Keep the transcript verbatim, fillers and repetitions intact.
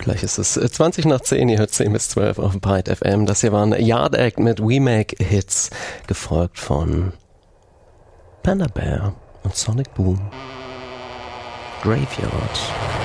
Gleich ist es zwanzig nach zehn, ihr hört zehn bis zwölf auf Byte F M. Das hier waren Yard Act mit We Make Hits, gefolgt von Panda Bear und Sonic Boom. Graveyard.